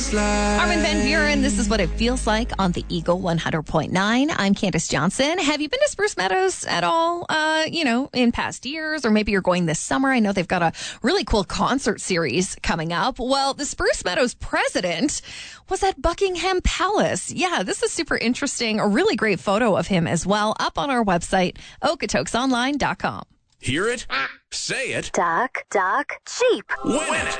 Armin van Buren, this is what it feels like on the Eagle 100.9. I'm Candace Johnson. Have you been to Spruce Meadows at all, in past years? Or maybe you're going this summer. I know they've got a really cool concert series coming up. Well, the Spruce Meadows president was at Buckingham Palace. Yeah, this is super interesting. A really great photo of him as well up on our website, okatokesonline.com. Hear it? Say it. Duck, Jeep. Win it.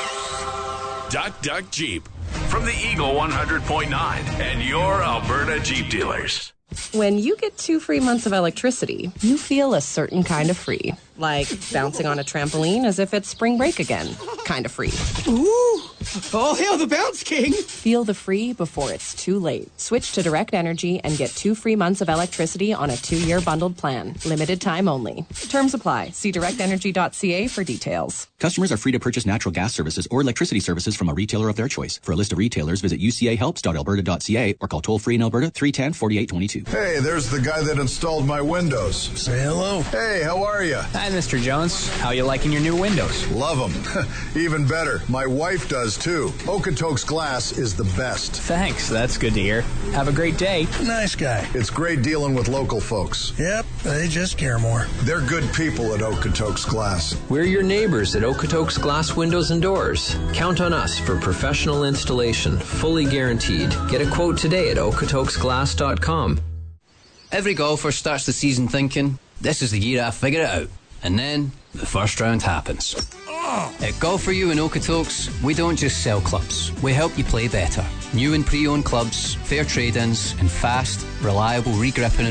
Duck, Jeep. From the Eagle 100.9 and your Alberta Jeep dealers. When you get 2 free months of electricity, you feel a certain kind of free. Like bouncing on a trampoline as if it's spring break again. Kind of free. Ooh! All hail the Bounce King! Feel the free before it's too late. Switch to Direct Energy and get 2 free months of electricity on a 2-year bundled plan. Limited time only. Terms apply. See directenergy.ca for details. Customers are free to purchase natural gas services or electricity services from a retailer of their choice. For a list of retailers, visit ucahelps.alberta.ca or call toll-free in Alberta 310-4822. Hey, there's the guy that installed my windows. Say hello. Hey, how are you? Hi, Mr. Jones. How you liking your new windows? Love them. Even better. My wife does, too. Okotoks Glass is the best. Thanks. That's good to hear. Have a great day. Nice guy. It's great dealing with local folks. Yep, they just care more. They're good people at Okotoks Glass. We're your neighbors at Okotoks Glass Windows and Doors. Count on us for professional installation, fully guaranteed. Get a quote today at okotoksglass.com. Every golfer starts the season thinking, this is the year I figure it out. And then, the first round happens. At Golf For You in Okotoks, we don't just sell clubs. We help you play better. New and pre-owned clubs, fair trade-ins, and fast, reliable regripping